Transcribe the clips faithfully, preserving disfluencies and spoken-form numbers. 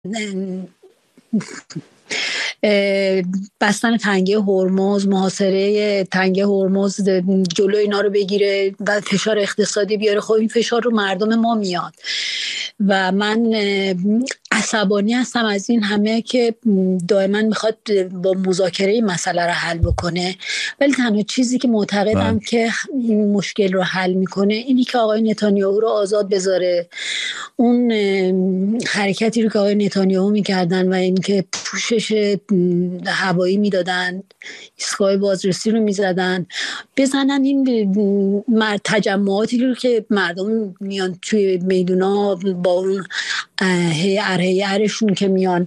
بستن تنگه هرمز، محاصره تنگه هرمز جلو اینا رو بگیره و فشار اقتصادی بیاره. خب این فشار رو مردم ما میاد و من عصبانی هستم از این همه که دائما میخواد با مذاکره این مسئله رو حل بکنه، ولی تنها چیزی که معتقدم بله. که این مشکل رو حل میکنه اینی که آقای نتانیاهو رو آزاد بذاره. اون حرکتی رو که آقای نتانیاهو میکردن و این که پوشش هوایی میدادن، ایستگاه بازرسی رو میزدن، بزنن این تجمعاتی رو که مردم میان توی میدونا با اون ارهیرشون که میان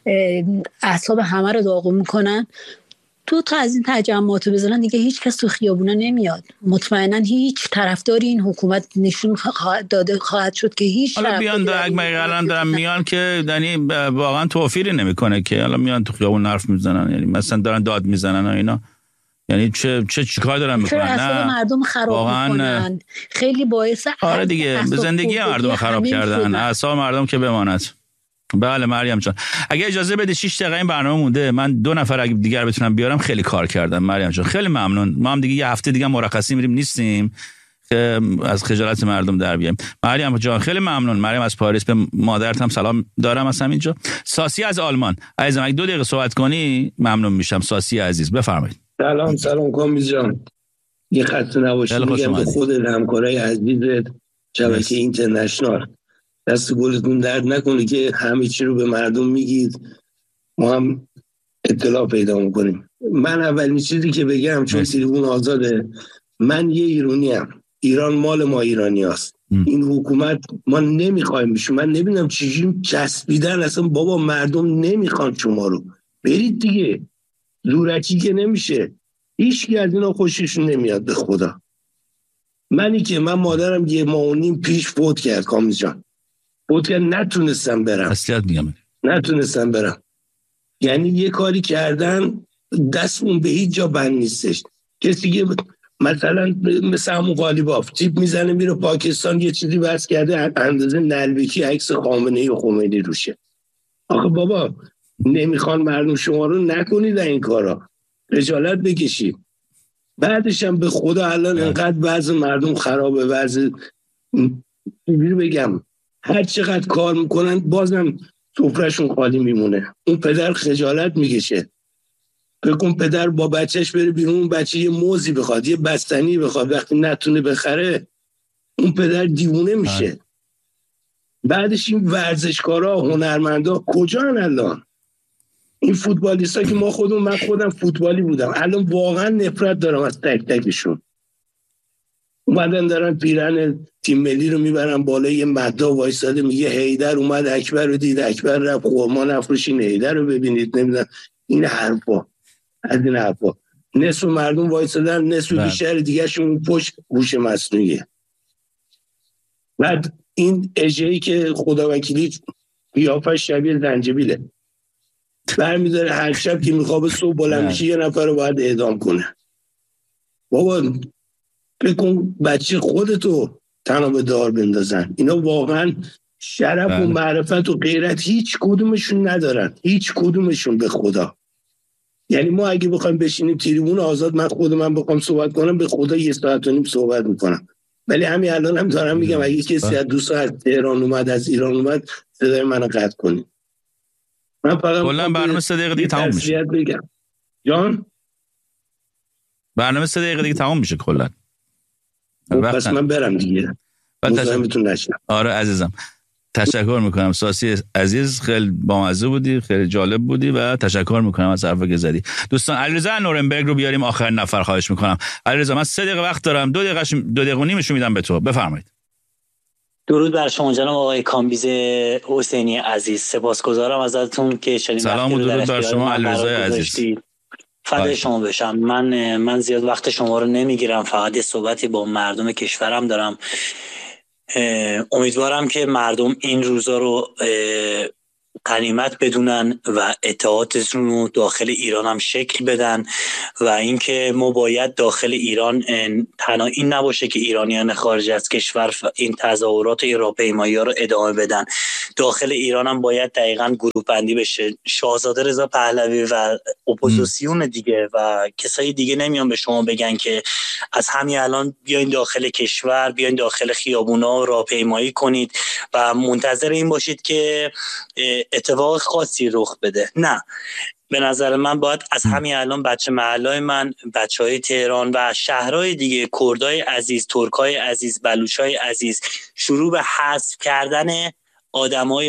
اعصاب همه رو داغون میکنن. دو تا از این تجمعات رو بزنن دیگه هیچ کس تو خیابونا نمیاد. مطمئنا هیچ طرفداری این حکومت نشون خواهد داده خواهد شد که هیچ حالا بیان در اگه الان دارن میان که یعنی واقعا توفیری نمیکنه که حالا میان تو خیابون حرف میزنن، یعنی مثلا دارن داد میزنن و اینا، یعنی چه چه چیکار دارن میکنن؟ نه اعصاب مردم خراب میکنن، خیلی باعث آره دیگه به زندگی مردم خراب کردن، اعصاب مردم که بماند. بله مریم جان، اگه اجازه بدی شش دقیقه این برنامه مونده، من دو نفر اگه دیگر بتونم بیارم خیلی کار کردم. مریم جان خیلی ممنون. ما هم دیگه یه هفته دیگه مرخصی میریم نیستیم که از خجالت مردم در بیایم. مریم جان خیلی ممنون. مریم از پاریس، به مادرت هم سلام دارم از همینجا. ساسی از آلمان، عزیزم اگه دو دقیقه صحبت کنی ممنون میشم. ساسی عزیز بفرمایید. سلام سلام کامیز جان، یه خسته نباشید میگم به خود همکارای عزیزت شبکه اینترنشنال. دست گلتون درد نکنه که همه چی رو به مردم میگید، ما هم اطلاع پیدا میکنیم. من اولین چیزی که بگم چون تریبون آزاده، من یه ایرانیم، ایران مال ما ایرانی هست. این حکومت ما نمیخوایم بشیم. من نبینم چیزی چسبیدن اصلا. بابا مردم نمیخوان شما رو، برید دیگه. زورکی که نمیشه، هیچ کی از اینا خوششون نمیاد به خدا. منی که من مادرم یه ماه و نیم پیش فوت کرد کامیز جان، فوت کرد، نتونستم برم اصلیت میگم نتونستم برم. یعنی یه کاری کردن دستمون به هیچ جا بند نیستش. کسی که مثلا مثل همون قالیباف تیپ میزنه میره پاکستان یه چیزی بس کرده اندازه نلبکی عکس خامنه‌ای و خمینی روشه. آخه بابا نمیخوان مردم شما رو، نکنید این کارا، رجالت بکشید. بعدش هم به خدا الان انقدر وضع مردم خرابه، وضع چجوری بگم، هر چقدر کار میکنن بازم سفرهشون خالی میمونه. اون پدر خجالت میکشه. بکن پدر با بچهش بره بیرون، اون بچه یه موزی بخواد، یه بستنی بخواد، وقتی نتونه بخره اون پدر دیوونه میشه. بعدش این ورزشکارا، هنرمندا کجان الان؟ این فوتبالیستا که ما خودمون، من خودم فوتبالی بودم، الان واقعا نفرت دارم از تک تکشون. اومدن دارن پیرن تیم ملی رو میبرن بالا، یه مدعا وایساده میگه حیدر اومد اکبر رو دید، اکبر رفت خورما نفروشین، حیدر رو ببینید. نمیدونم این حرفا، از این حرفا. نصف مردم وایسادن، نصف بیشتر دیگه شون پشت هوش مصنوعیه. بعد این اژه‌ای که خداوکیلی قیافش شبیه زنجبیله، برمی‌داره هر شب که میخوابه صبح بلند میشه یه نفر رو باید اعدام کنه. بابا بکن بچه خودتو تنها به دار بندازن. اینا واقعا شرف بله. و معرفت و غیرت هیچ کدومشون ندارن، هیچ کدومشون به خدا. یعنی ما اگه بخوایم بشینیم تریبون آزاد، من خودم من بخوام صحبت کنم به خدا یه ساعت و نیم صحبت میکنم، ولی همین الان هم دارم میگم اگه کسی از دوست از تهران اومد، از ایران اومد، صدای منو قطع کنید. من فقط کلا برنامه سه دقیقه دیگه تموم میشه. بگم جان برنامه سه دقیقه دیگه تموم میشه کلا. پس من برم دیگه. مزاحمتون نشم. آره عزیزم تشکر میکنم ساسی عزیز، خیلی بامزه بودی، خیلی جالب بودی و تشکر میکنم از حرفی که زدی. دوستان علیرضا نورنبرگ رو بیاریم آخرین نفر، خواهش میکنم. علیرضا من سه دقیقه وقت دارم، دو دقیقه دو دقیقه و نیمشو میدم به تو، بفرمایید. درود بر شما جناب آقای کامبیز حسینی عزیز، سپاسگزارم ازتون که شنید. سلام و درود بر شما علیرضا عزیز. فدای شما بشم. من من زیاد وقت شما رو نمیگیرم، فقط یه صحبتی با مردم کشورم دارم. امیدوارم که مردم این روزا رو غنیمت بدونن و اطاعتشون رو داخل ایران هم شکل بدن و اینکه ما باید داخل ایران تنها این نباشه که ایرانیان خارج از کشور این تظاهرات ایراپیمایی‌ها رو ادامه بدن، داخل ایران هم باید دقیقاً گروه بندی بشه. شاهزاده رضا پهلوی و اپوزیسیون دیگه و کسای دیگه نمیان به شما بگن که از همین الان بیاین داخل کشور، بیاین داخل خیابونا راهپیمایی کنید و منتظر این باشید که اتفاق خاصی رخ بده. نه، به نظر من باید از همین الان بچه محلای من، بچهای تهران و شهرهای دیگه، کردای عزیز، ترکای عزیز، بلوچای عزیز شروع به حذف کردن آدمای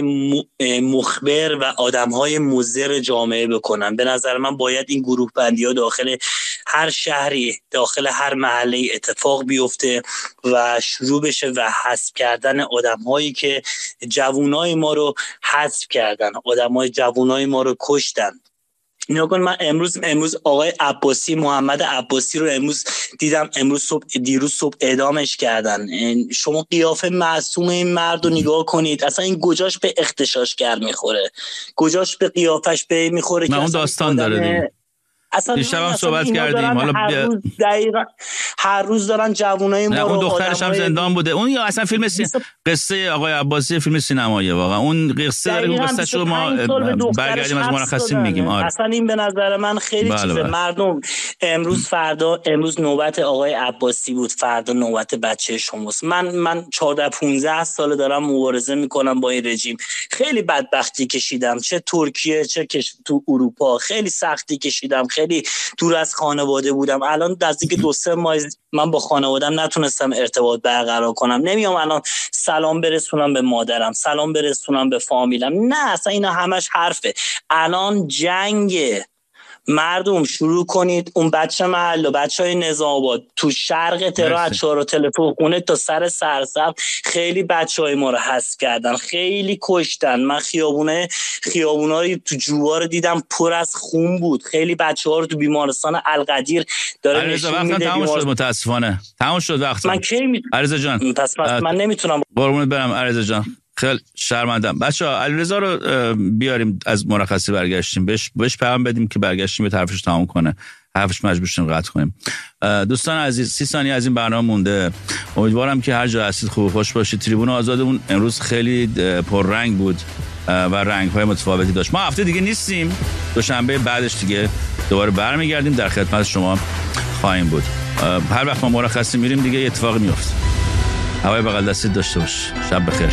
مخبر و آدمهای مضر جامعه بکنن. به نظر من باید این گروه بندی ها داخل هر شهری، داخل هر محله اتفاق بیفته و شروع بشه و حذف کردن آدمهایی که جوانای ما رو حذف کردن، آدمای جوانای ما رو کشتن. اینا کن من امروز امروز آقای عباسی، محمد عباسی رو امروز دیدم، امروز صبح دیروز صبح اعدامش کردن. شما قیافه معصوم این مرد رو نگاه کنید، اصلا این گجاش به اختشاشگر میخوره، گجاش به قیافش به میخوره که اون داستان داره دیگه. اصلا دیشب هم صحبت کردیم، حالا هر روز دقیقاً هر روز دارن جوونای ما رو، اون دخترش هم زندان بوده. اون یا اصلا فیلم سی... قصه آقای عباسی فیلم سینماییه واقعا. اون قصه داره، قصه شو ما برگردیم از مرخصی میگیم. آره اصلا این به نظر من خیلی بله چیزه. بله. مردم امروز فردا امروز نوبت آقای عباسی بود، فردا نوبت بچه شماست. من من چهارده پانزده ساله دارم مبارزه میکنم با این رژیم. خیلی بدبختی کشیدم، چه ترکیه چه تو اروپا، خیلی سختی کشیدم، خیلی دور از خانواده بودم. الان نزدیک دو سه ماه من با خانواده‌ام نتونستم ارتباط برقرار کنم. نمیام الان سلام برسونم به مادرم، سلام برسونم به فامیلم. نه اصلا اینا همش حرفه. الان جنگه. مردم شروع کنید، اون بچه محل و بچه های نظام آباد تو شرق تهران از چهار تلفن خونه تا سر سرسبز خیلی بچه های ما رو حذف کردن، خیلی کشتن. من خیابونه خیابونایی تو جوار دیدم پر از خون بود، خیلی بچه ها رو تو بیمارستان القدیر داره نشون میده. تمام شد متاسفانه، تمام شد وقت. من کی می... علیرضا جان پس من نمیتونم قربونت برم علیرضا جان، خیلی شرمندم. بچه‌ها علیرضا رو بیاریم، از مرخصی برگشتیم، بهش بهش پیام بدیم که برگشتیم به طرفش تمام کنه، حرفش مجبور شدیم قطع کنیم. دوستان عزیز، سی ثانیه از این برنامه مونده. امیدوارم که هر جا هستید خوب خوش باشید. تریبون آزادمون امروز خیلی پررنگ بود و رنگ‌های متفاوتی داشت. ما هفته دیگه نیستیم، دوشنبه بعدش دیگه دوباره برمیگردیم، در خدمت شما خواهیم بود. هر وقت ما مرخصی میریم دیگه اتفاقی میفته. هوای بغل دستی داشته باش. شب بخیر.